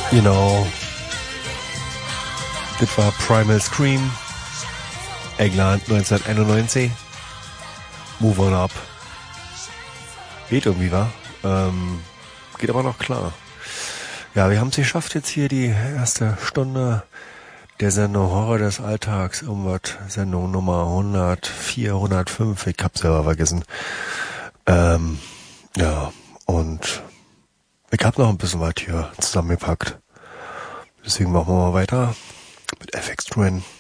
Genau. Das war Primal Scream, England 1991. Move on up. Geht irgendwie, wa? Geht aber noch klar. Ja, wir haben es geschafft jetzt hier die erste Stunde der Sendung Horror des Alltags. Irgendwas, Sendung Nummer 104, 105, ich hab's selber vergessen. Ja, und ich hab noch ein bisschen was hier zusammengepackt. Deswegen machen wir mal weiter mit FX Twin.